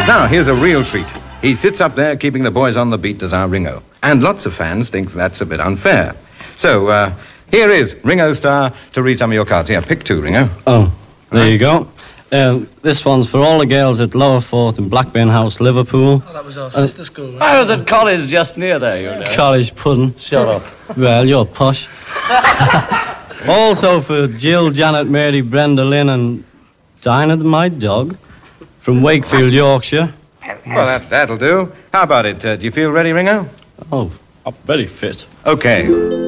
Now, here's a real treat. He sits up there keeping the boys on the beat, does our Ringo. And lots of fans think that's a bit unfair. So, here is Ringo Starr to read some of your cards. Here, pick two, Ringo. Oh, there you go. This one's for all the girls at Lower Forth and Blackburn House, Liverpool. Oh, that was our sister school, right? I was at college just near there, you know. College pudding. Shut up. Well, you're posh. Also for Jill, Janet, Mary, Brenda, Lynn, and Dinah, my dog, from Wakefield, Yorkshire. Well, that'll do. How about it? Do you feel ready, Ringo? Oh, I'm very fit. Okay.